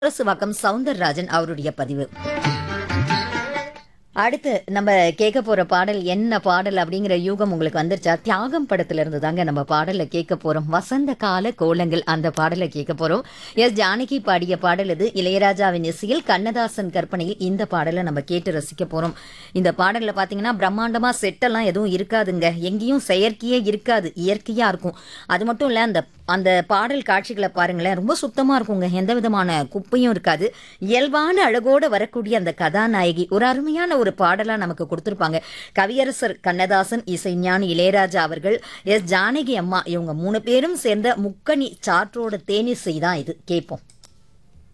அரசுவாக்கம் சவுந்தரராஜன் அவருடைய பதிவு. அடுத்து நம்ம கேட்க போற பாடல் என்ன பாடல் அப்படிங்கிற யூகம் உங்களுக்கு வந்துருச்சா? தியாகம் படத்துல இருந்து தாங்க நம்ம பாடலை கேட்க போறோம். வசந்த கால கோலங்கள் அந்த பாடலை கேட்க போறோம். எஸ் ஜானகி பாடிய பாடல் இது. இளையராஜாவின் இசையில் கண்ணதாசன் கற்பனையில் இந்த பாடலை நம்ம கேட்டு ரசிக்க போறோம். இந்த பாடல்ல பாத்தீங்கன்னா பிரம்மாண்டமா செட்டெல்லாம் எதுவும் இருக்காதுங்க. எங்கேயும் செயற்கையே இருக்காது, இயற்கையா இருக்கும். அது மட்டும் இல்ல, அந்த அந்த பாடல் காட்சிகளை பாருங்களேன், ரொம்ப சுத்தமா இருக்குங்க. எந்த விதமான குப்பையும் இருக்காது. இயல்பான அழகோட வரக்கூடிய அந்த கதாநாயகி ஒரு அருமையான ஒரு பாடலா நமக்கு கொடுத்திருப்பாங்க. கவியரசர் கண்ணதாசன், இசைஞானி இளையராஜா அவர்கள், எஸ் ஜானகி அம்மா, இவங்க 3 பேரும் சேர்ந்த முக்கணி சாற்றோட தேனிசை தான் இது. கேட்போம்.